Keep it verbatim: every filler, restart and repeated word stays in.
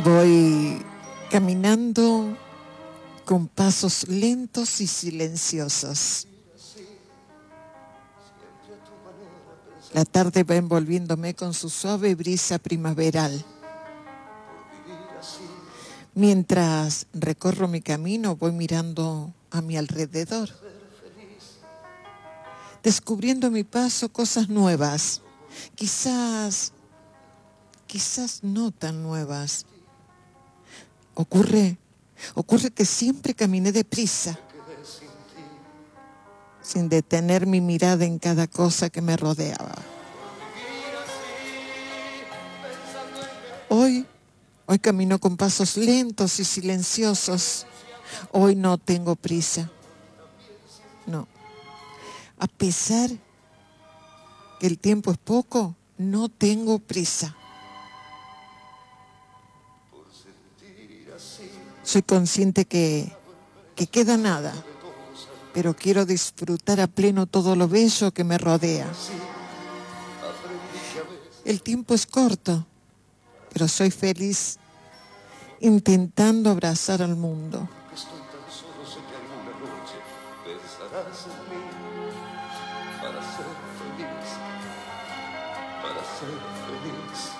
Voy caminando con pasos lentos y silenciosos. La tarde va envolviéndome con su suave brisa primaveral. Mientras recorro mi camino, voy mirando a mi alrededor, descubriendo a mi paso cosas nuevas, quizás, quizás no tan nuevas. Ocurre, ocurre que siempre caminé deprisa, sin detener mi mirada en cada cosa que me rodeaba. Hoy, hoy camino con pasos lentos y silenciosos. Hoy no tengo prisa. No. A pesar que el tiempo es poco, no tengo prisa. Soy consciente que, que queda nada, pero quiero disfrutar a pleno todo lo bello que me rodea. El tiempo es corto, pero soy feliz intentando abrazar al mundo. Estoy tan solo, sé que alguna noche pensarás en mí para ser feliz, para ser feliz.